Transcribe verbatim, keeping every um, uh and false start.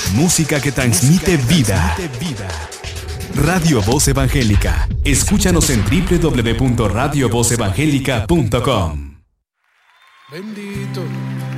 Música que transmite vida. Radio Voz Evangélica. Escúchanos en doble u doble u doble u punto radio voz evangélica punto com. Bendito